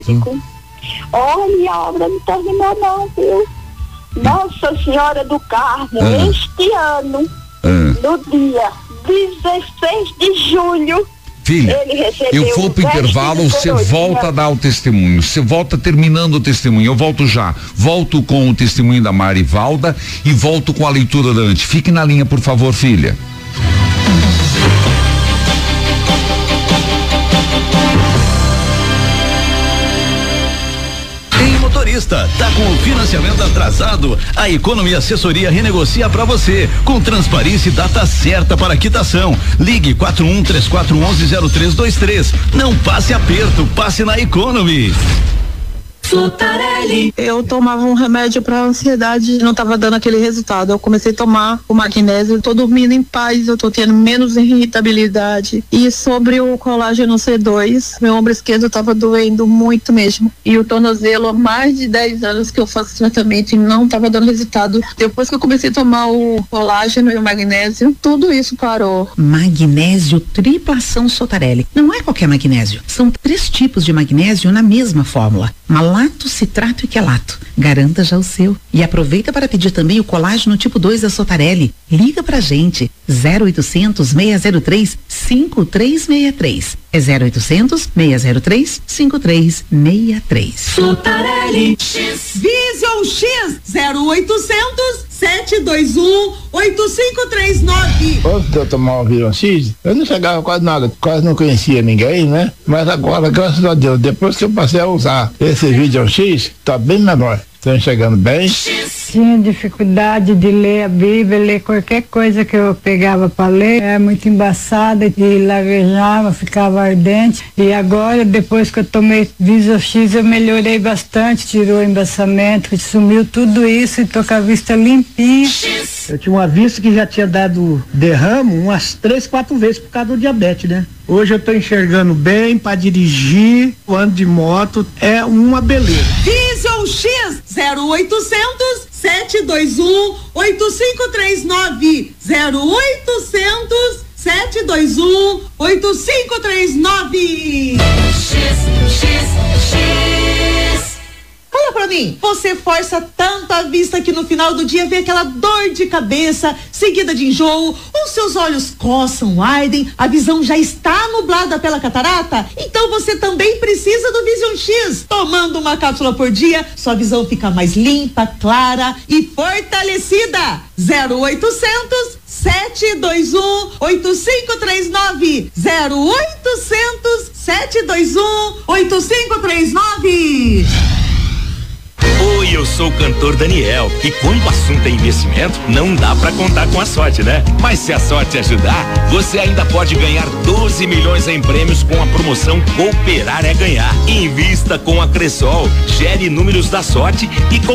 Olha, a obra não terminou não, viu? Nossa Senhora do Carmo, este ano, no dia 16 de julho, filha, eu vou pro intervalo, você volta a dar o testemunho, você volta terminando o testemunho, eu volto já, volto com o testemunho da Marivalda e volto com a leitura da Ante. Fique na linha, por favor, filha. Motorista, tá com o financiamento atrasado? A Economy Assessoria renegocia pra você, com transparência e data certa para quitação. Ligue 4134110323. Não passe aperto, passe na Economy. Sotarelli. Eu tomava um remédio para ansiedade, não estava dando aquele resultado. Eu comecei a tomar o magnésio, tô dormindo em paz, eu tô tendo menos irritabilidade. E sobre o colágeno C2, meu ombro esquerdo estava doendo muito mesmo. E o tornozelo, há mais de 10 anos que eu faço tratamento e não estava dando resultado. Depois que eu comecei a tomar o colágeno e o magnésio, tudo isso parou. Magnésio triplação Sotarelli. Não é qualquer magnésio. São 3 tipos de magnésio na mesma fórmula. Malato, citrato e quelato. Garanta já o seu. E aproveita para pedir também o colágeno tipo 2 da Sotarelli. Liga pra gente. 0800 603 5363. É 0800 603 5363. Sotarelli. Vision X 0800 721 8539. Antes de eu tomar o Vision X, eu não chegava quase nada, quase não conhecia ninguém, né? Mas agora, graças a Deus, depois que eu passei a usar esse Vision X, tá bem menor. Estou enxergando bem. Tinha dificuldade de ler a Bíblia, ler qualquer coisa que eu pegava para ler, era muito embaçada e lavejava, ficava ardente. E agora, depois que eu tomei Vision X, eu melhorei bastante, tirou o embaçamento, sumiu tudo isso e tô com a vista limpinha. Eu tinha uma vista que já tinha dado derrame umas 3, 4 vezes por causa do diabetes, né? Hoje eu tô enxergando bem para dirigir, ando de moto, é uma beleza. Vision X 0800 721 8539. 0800 721 8539. Fala pra mim, você força tanto a vista que no final do dia vê aquela dor de cabeça, seguida de enjoo, os seus olhos coçam, ardem, a visão já está nublada pela catarata? Então você também precisa do Vision X. Tomando uma cápsula por dia, sua visão fica mais limpa, clara e fortalecida. 0800 721 8539. 0800 721 8539. Oi, eu sou o cantor Daniel e quando o assunto é investimento, não dá pra contar com a sorte, né? Mas se a sorte ajudar, você ainda pode ganhar 12 milhões em prêmios com a promoção Cooperar é Ganhar. Invista com a Cressol, gere números da sorte e